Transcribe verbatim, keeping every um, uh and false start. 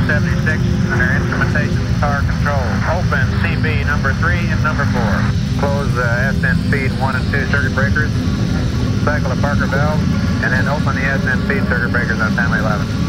seventy-six under instrumentation car control. Open C B number three and number four. Close uh, S N speed one and two circuit breakers. Cycle the Parker valve, and then open the S N speed circuit breakers on family eleven.